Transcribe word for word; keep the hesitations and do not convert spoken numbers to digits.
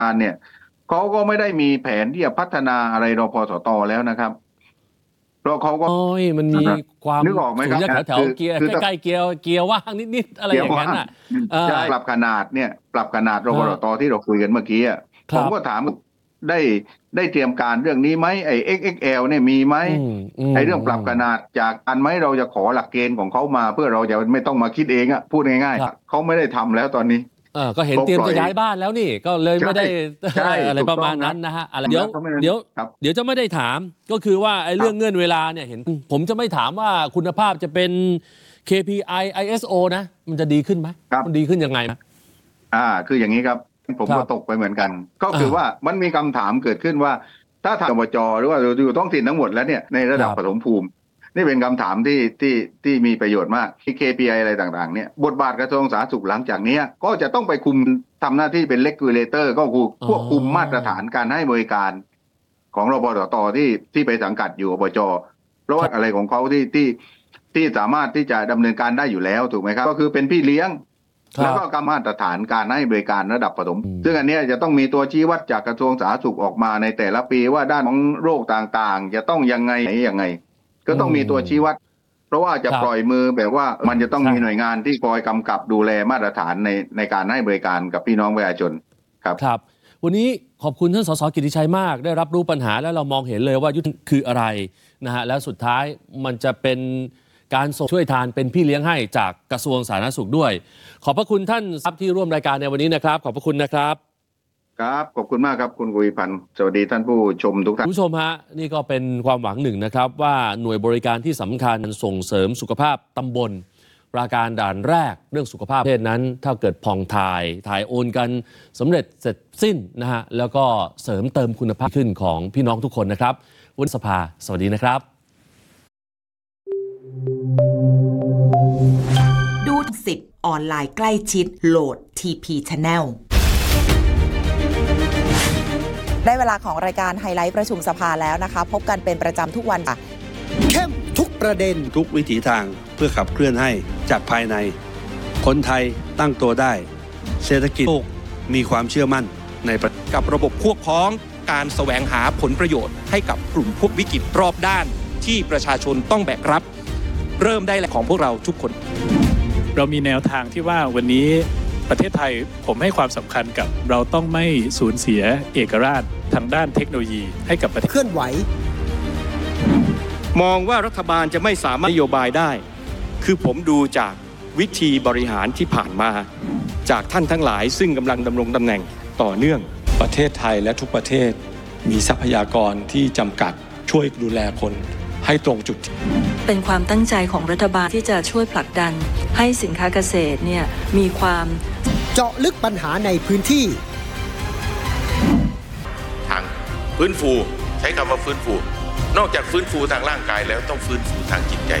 การเนี่ยเขาก็ไม่ได้มีแผนที่จะพัฒนาอะไรรพสตแล้วนะครับเพราะเขาก็โอ้ยมันมีความนึกออกไหมครับแถวๆเกียร์ใกล้ๆเกียร์เกียร์ว่างนิดๆอะไรอย่างนั้นอ่ะใช่ปรับขนาดเนี่ยปรับขนาดรพสตที่เราคุยกันเมื่อกี้ผมก็ถามได้ได้เตรียมการเรื่องนี้ไหมไอ้ เอ็กซ์ เอ็กซ์ แอล เนี่ยมีไหมไอ้เรื่องปรับขนาดจากอันไหมเราจะขอหลักเกณฑ์ของเขามาเพื่อเราจะไม่ต้องมาคิดเองอ่ะพูดง่ายๆเขาไม่ได้ทำแล้วตอนนี้เออก็เห็นเตรียมจะย้ายบ้านแล้วนี่ก็เลยไม่ได้อะไรประมาณนั้นนะฮะอะไรเดี๋ยวเดี๋ยวเดี๋ยวจะไม่ได้ถามก็คือว่าไอ้เรื่องเงื่อนเวลาเนี่ยเห็นผมจะไม่ถามว่าคุณภาพจะเป็น เค พี ไอ ไอ เอส โอ นะมันจะดีขึ้นไหมมันดีขึ้นยังไงนะอ่าคืออย่างนี้ครับผมก็ตกไปเหมือนกันก็คือว่ามันมีคำถามเกิดขึ้นว่าถ้าทางอบจหรือว่าอยู่ท้องถิ่นทั้งหมดแล้วเนี่ยในระดับปฐมภูมินี่เป็นคำถามที่ที่ที่มีประโยชน์มากที่ เค พี ไอ อะไรต่างๆเนี่ยบทบาทกระทรวงสาธารณสุขหลังจากนี้ก็จะต้องไปคุมทำหน้าที่เป็น regulator ก็คือควบคุมมาตรฐานการให้บริการของรพสตที่ที่ไปสังกัดอยู่อบจเพราะว่าอะไรของเขาที่ที่ที่สามารถที่จะดำเนินการได้อยู่แล้วถูกไหมครับก็คือเป็นพี่เลี้ยงแล้วก็กำมาตรฐานการให้บริการระดับปฐมซึ่งอันนี้จะต้องมีตัวชี้วัดจากกระทรวงสาธารณสุขออกมาในแต่ละปีว่าด้านของโรคต่างๆจะต้องยังไงยังไงก็ต้องมีตัวชี้วัดเพราะว่าจะปล่อยมือแบบว่ามันจะต้องมีหน่วยงานที่คอยกำกับดูแลมาตรฐานในในการให้บริการกับพี่น้องประชาชนครับครับวันนี้ขอบคุณท่านสสกิติชัยมากได้รับรู้ปัญหาแล้วเรามองเห็นเลยว่ายุทธคืออะไรนะฮะแล้วสุดท้ายมันจะเป็นการส่งช่วยทานเป็นพี่เลี้ยงให้จากกระทรวงสาธารณสุขด้วยขอบพระคุณท่านครับที่ร่วมรายการในวันนี้นะครับขอบพระคุณนะครับครับขอบคุณมากครับคุณกุยพันธ์สวัสดีท่านผู้ชมทุกท่านผู้ชมฮะนี่ก็เป็นความหวังหนึ่งนะครับว่าหน่วยบริการที่สำคัญส่งเสริมสุขภาพตำบลปราการด่านแรกเรื่องสุขภาพประเทศนั้นถ้าเกิดผ่องถ่ายถ่ายโอนกันสำเร็จเสร็จสิ้นนะฮะแล้วก็เสริมเติมคุณภาพขึ้นของพี่น้องทุกคนนะครับวุฒิสภาสวัสดีนะครับดูสิบออนไลน์ใกล้ชิดโหลด ที พี Channel ได้เวลาของรายการไฮไลท์ประชุมสภาแล้วนะคะพบกันเป็นประจำทุกวันค่ะเข้มทุกประเด็นทุกวิถีทางเพื่อขับเคลื่อนให้จากภายในคนไทยตั้งตัวได้เศรษฐกิจมีความเชื่อมั่นในกับระบบพวกพ้องการแสวงหาผลประโยชน์ให้กับกลุ่มพวกวิกฤตรอบด้านที่ประชาชนต้องแบกรับเริ่มได้แหละของพวกเราทุกคนเรามีแนวทางที่ว่าวันนี้ประเทศไทยผมให้ความสำคัญกับเราต้องไม่สูญเสียเอกราชทางด้านเทคโนโลยีให้กับประเทศเคลื่อนไหวมองว่ารัฐบาลจะไม่สามารถนโยบายได้คือผมดูจากวิธีบริหารที่ผ่านมาจากท่านทั้งหลายซึ่งกำลังดำรงตำแหน่งต่อเนื่องประเทศไทยและทุกประเทศมีทรัพยากรที่จำกัดช่วยดูแลคนให้ตรงจุดเป็นความตั้งใจของรัฐบาลที่จะช่วยผลักดันให้สินค้าเกษตรเนี่ยมีความเจาะลึกปัญหาในพื้นที่ทางฟื้นฟูใช้คำว่าฟื้นฟูนอกจากฟื้นฟูทางร่างกายแล้วต้องฟื้นฟูทางจิตใจ